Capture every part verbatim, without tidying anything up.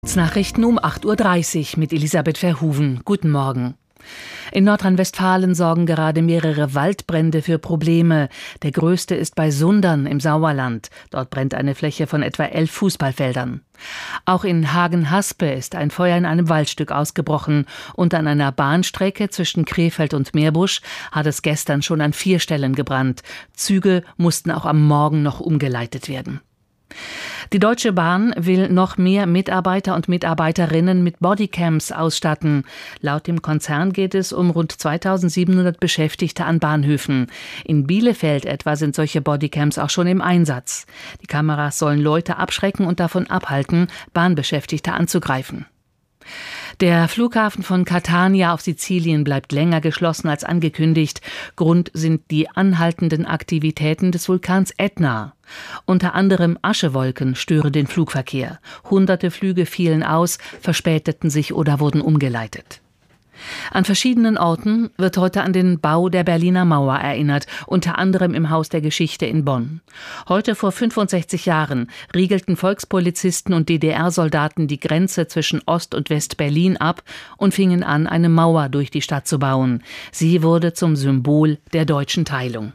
Kurznachrichten um acht Uhr dreißig mit Elisabeth Verhoeven. Guten Morgen. In Nordrhein-Westfalen sorgen gerade mehrere Waldbrände für Probleme. Der größte ist bei Sundern im Sauerland. Dort brennt eine Fläche von etwa elf Fußballfeldern. Auch in Hagen-Haspe ist ein Feuer in einem Waldstück ausgebrochen. Und an einer Bahnstrecke zwischen Krefeld und Meerbusch hat es gestern schon an vier Stellen gebrannt. Züge mussten auch am Morgen noch umgeleitet werden. Die Deutsche Bahn will noch mehr Mitarbeiter und Mitarbeiterinnen mit Bodycams ausstatten. Laut dem Konzern geht es um rund zweitausendsiebenhundert Beschäftigte an Bahnhöfen. In Bielefeld etwa sind solche Bodycams auch schon im Einsatz. Die Kameras sollen Leute abschrecken und davon abhalten, Bahnbeschäftigte anzugreifen. Der Flughafen von Catania auf Sizilien bleibt länger geschlossen als angekündigt. Grund sind die anhaltenden Aktivitäten des Vulkans Ätna. Unter anderem Aschewolken stören den Flugverkehr. Hunderte Flüge fielen aus, verspäteten sich oder wurden umgeleitet. An verschiedenen Orten wird heute an den Bau der Berliner Mauer erinnert, unter anderem im Haus der Geschichte in Bonn. Heute vor fünfundsechzig Jahren riegelten Volkspolizisten und D D R-Soldaten die Grenze zwischen Ost- und West-Berlin ab und fingen an, eine Mauer durch die Stadt zu bauen. Sie wurde zum Symbol der deutschen Teilung.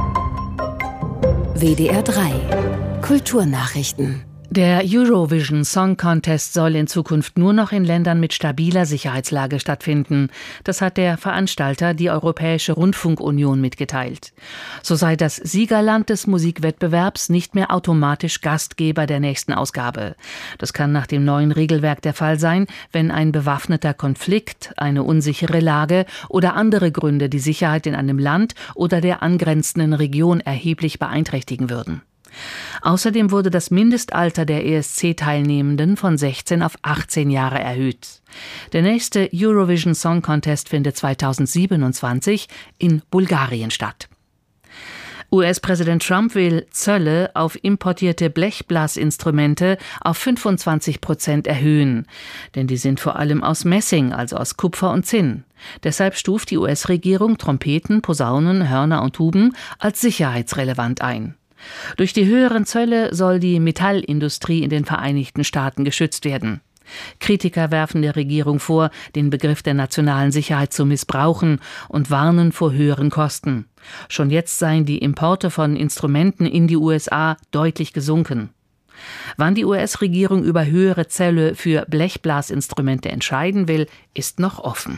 W D R drei Kulturnachrichten. Der Eurovision Song Contest soll in Zukunft nur noch in Ländern mit stabiler Sicherheitslage stattfinden. Das hat der Veranstalter, die Europäische Rundfunkunion, mitgeteilt. So sei das Siegerland des Musikwettbewerbs nicht mehr automatisch Gastgeber der nächsten Ausgabe. Das kann nach dem neuen Regelwerk der Fall sein, wenn ein bewaffneter Konflikt, eine unsichere Lage oder andere Gründe die Sicherheit in einem Land oder der angrenzenden Region erheblich beeinträchtigen würden. Außerdem wurde das Mindestalter der E S C-Teilnehmenden von sechzehn auf achtzehn Jahre erhöht. Der nächste Eurovision Song Contest findet zweitausendsiebenundzwanzig in Bulgarien statt. U S-Präsident Trump will Zölle auf importierte Blechblasinstrumente auf fünfundzwanzig Prozent erhöhen. Denn die sind vor allem aus Messing, also aus Kupfer und Zinn. Deshalb stuft die U S-Regierung Trompeten, Posaunen, Hörner und Tuben als sicherheitsrelevant ein. Durch die höheren Zölle soll die Metallindustrie in den Vereinigten Staaten geschützt werden. Kritiker werfen der Regierung vor, den Begriff der nationalen Sicherheit zu missbrauchen und warnen vor höheren Kosten. Schon jetzt seien die Importe von Instrumenten in die U S A deutlich gesunken. Wann die U S-Regierung über höhere Zölle für Blechblasinstrumente entscheiden will, ist noch offen.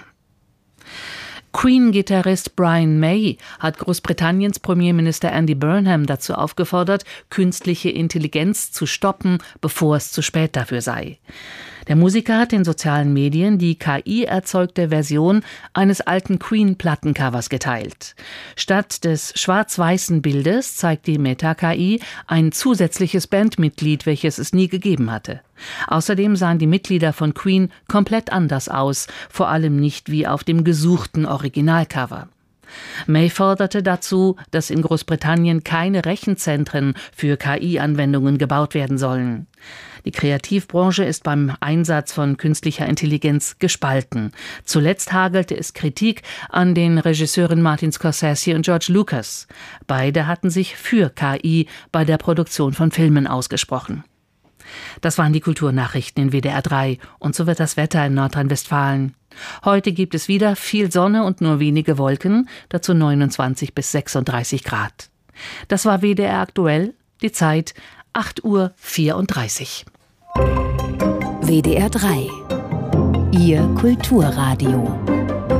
Queen-Gitarrist Brian May hat Großbritanniens Premierminister Andy Burnham dazu aufgefordert, künstliche Intelligenz zu stoppen, bevor es zu spät dafür sei. Der Musiker hat in sozialen Medien die K I-erzeugte Version eines alten Queen-Plattencovers geteilt. Statt des schwarz-weißen Bildes zeigt die Meta-K I ein zusätzliches Bandmitglied, welches es nie gegeben hatte. Außerdem sahen die Mitglieder von Queen komplett anders aus, vor allem nicht wie auf dem gesuchten Originalcover. May forderte dazu, dass in Großbritannien keine Rechenzentren für K I-Anwendungen gebaut werden sollen. Die Kreativbranche ist beim Einsatz von künstlicher Intelligenz gespalten. Zuletzt hagelte es Kritik an den Regisseuren Martin Scorsese und George Lucas. Beide hatten sich für K I bei der Produktion von Filmen ausgesprochen. Das waren die Kulturnachrichten in W D R drei und so wird das Wetter in Nordrhein-Westfalen. Heute gibt es wieder viel Sonne und nur wenige Wolken, dazu neunundzwanzig bis sechsunddreißig Grad. Das war W D R aktuell, die Zeit acht Uhr vierunddreißig. W D R drei, Ihr Kulturradio.